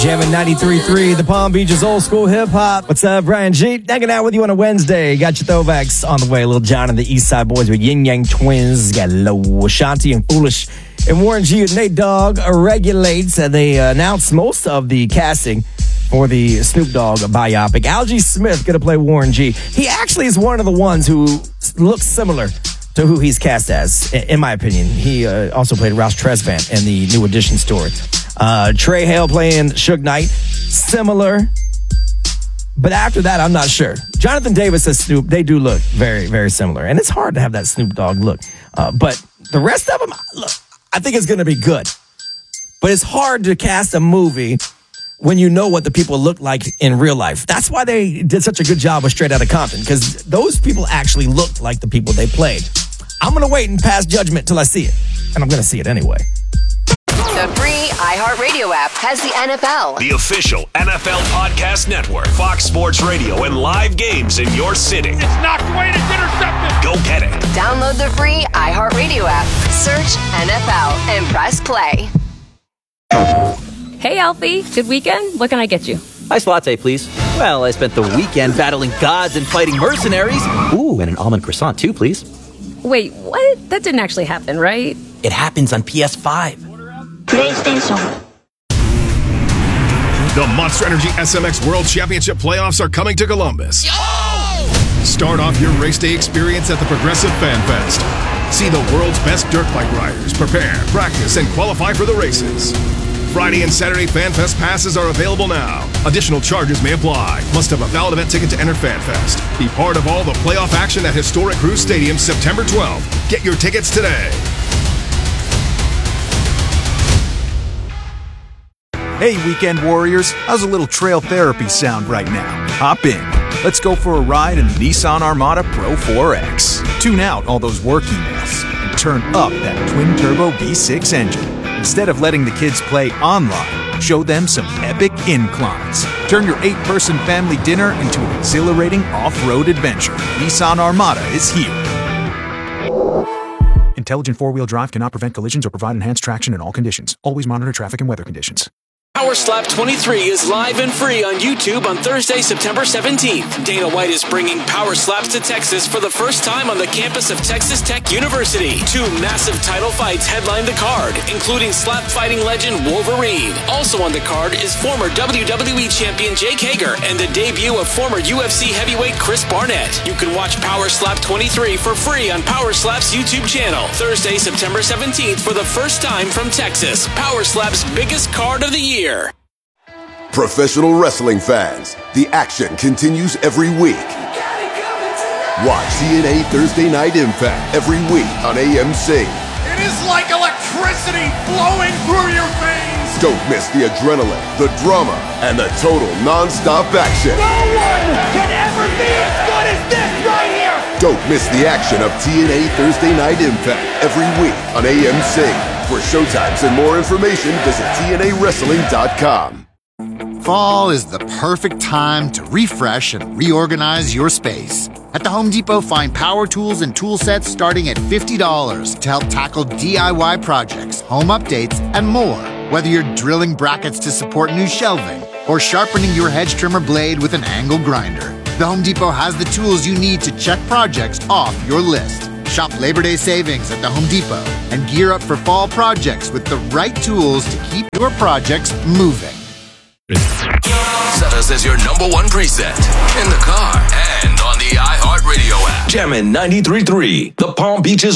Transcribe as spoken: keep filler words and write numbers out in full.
Jamming ninety-three point three, the Palm Beaches old school hip hop. What's up, Brian G? Hanging out with you on a Wednesday. Got your throwbacks on the way. Little John and the East Side Boys with Yin Yang Twins. Got Low Ashanti and Foolish. And Warren G and Nate Dogg regulates. Uh, they uh, announced most of the casting for the Snoop Dogg biopic. Algie Smith going to play Warren G. He actually is one of the ones who looks similar to who he's cast as, in my opinion. He uh, also played Rouse Tresvant in the New Edition story. Uh, Trey Hale playing Suge Knight. Similar. But after that, I'm not sure. Jonathan Davis as Snoop, they do look very, very similar. And it's hard to have that Snoop Dogg look. Uh, but the rest of them, look, I think it's going to be good. But it's hard to cast a movie when you know what the people look like in real life. That's why they did such a good job with Straight Outta Compton, because those people actually looked like the people they played. I'm going to wait and pass judgment till I see it. And I'm going to see it anyway. The free iHeartRadio app has the N F L. The official N F L podcast network, Fox Sports Radio, and live games in your city. It's knocked away and it's intercepted. Go get it. Download the free iHeartRadio app. Search N F L and press play. Hey, Alfie. Good weekend? What can I get you? Iced latte, please. Well, I spent the weekend battling gods and fighting mercenaries. Ooh, and an almond croissant, too, please. Wait, what? That didn't actually happen, right? It happens on P S five. PlayStation. The Monster Energy S M X World Championship playoffs are coming to Columbus. Yo! Start off your race day experience at the Progressive Fan Fest. See the world's best dirt bike riders prepare, practice, and qualify for the races. Friday and Saturday Fan Fest passes are available now. Additional charges may apply. Must have a valid event ticket to enter Fan Fest. Be part of all the playoff action at Historic Cruise Stadium September twelfth. Get your tickets today. Hey, weekend warriors, how's a little trail therapy sound right now? Hop in. Let's go for a ride in the Nissan Armada Pro four X. Tune out all those work emails and turn up that twin-turbo V six engine. Instead of letting the kids play online, show them some epic inclines. Turn your eight-person family dinner into an exhilarating off-road adventure. Nissan Armada is here. Intelligent four-wheel drive cannot prevent collisions or provide enhanced traction in all conditions. Always monitor traffic and weather conditions. Power Slap twenty-three is live and free on YouTube on Thursday, September seventeenth. Dana White is bringing Power Slaps to Texas for the first time on the campus of Texas Tech University. Two massive title fights headline the card, including slap fighting legend Wolverine. Also on the card is former W W E champion Jake Hager and the debut of former U F C heavyweight Chris Barnett. You can watch Power Slap twenty-three for free on Power Slap's YouTube channel. Thursday, September seventeenth for the first time from Texas. Power Slap's biggest card of the year. Professional wrestling fans, the action continues every week. Watch T N A Thursday Night Impact every week on A M C. It is like electricity flowing through your veins. Don't miss the adrenaline, the drama, and the total non-stop action. No one can ever be as good as this right here. Don't miss the action of T N A Thursday Night Impact every week on A M C. For showtimes and more information, visit T N A wrestling dot com. Fall is the perfect time to refresh and reorganize your space. At the Home Depot, find power tools and tool sets starting at fifty dollars to help tackle D I Y projects, home updates, and more. Whether you're drilling brackets to support new shelving or sharpening your hedge trimmer blade with an angle grinder, the Home Depot has the tools you need to check projects off your list. Shop Labor Day savings at the Home Depot and gear up for fall projects with the right tools to keep your projects moving. Set us as your number one preset in the car and on the iHeartRadio app. Jammin' ninety-three point three, the Palm Beaches